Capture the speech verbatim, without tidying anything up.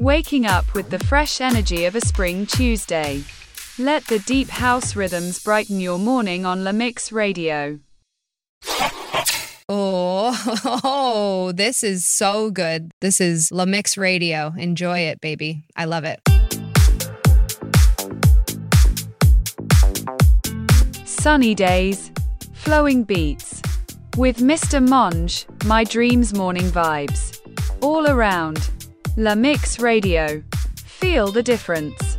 Waking up with the fresh energy of a spring Tuesday. Let the deep house rhythms brighten your morning on La Mix Radio. Oh, this is so good. This is La Mix Radio. Enjoy it, baby. I love it. Sunny days, flowing beats. With Mister Monge, my dreams morning vibes. All around. La Mix Radio. Feel the difference.